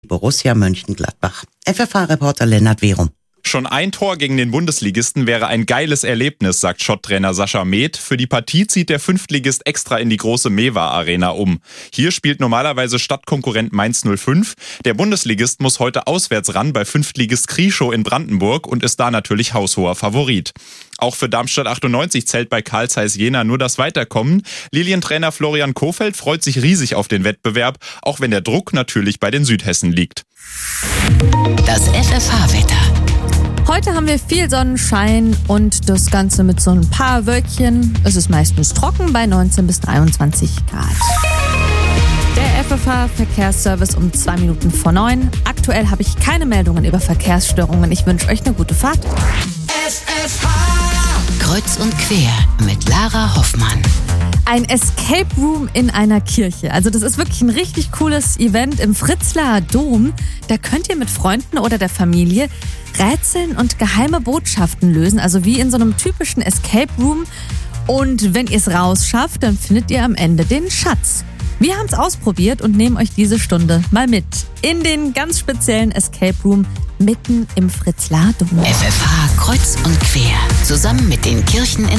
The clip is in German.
Borussia Mönchengladbach. FFH-Reporter Lennart Werum. Schon ein Tor gegen den Bundesligisten wäre ein geiles Erlebnis, sagt Schott-Trainer Sascha Meth. Für die Partie zieht der Fünftligist extra in die große Mewa-Arena um. Hier spielt normalerweise Stadtkonkurrent Mainz 05. Der Bundesligist muss heute auswärts ran bei Fünftligist Krieschow in Brandenburg und ist da natürlich haushoher Favorit. Auch für Darmstadt 98 zählt bei Carl Zeiss Jena nur das Weiterkommen. Lilientrainer Florian Kohfeldt freut sich riesig auf den Wettbewerb, auch wenn der Druck natürlich bei den Südhessen liegt. Das FFH-Wetter. Heute haben wir viel Sonnenschein und das Ganze mit so ein paar Wölkchen. Es ist meistens trocken bei 19 bis 23 Grad. Der FFH-Verkehrsservice um 2 Minuten vor 9. Aktuell habe ich keine Meldungen über Verkehrsstörungen. Ich wünsche euch eine gute Fahrt. FFH Kreuz und quer mit Lara Hoffmann. Ein Escape Room in einer Kirche. Also das ist wirklich ein richtig cooles Event im Fritzlarer Dom. Da könnt ihr mit Freunden oder der Familie Rätseln und geheime Botschaften lösen. Also wie in so einem typischen Escape Room. Und wenn ihr es rausschafft, dann findet ihr am Ende den Schatz. Wir haben es ausprobiert und nehmen euch diese Stunde mal mit in den ganz speziellen Escape Room mitten im Fritzlarer Dom. FFH Kreuz und quer. Zusammen mit den Kirchen in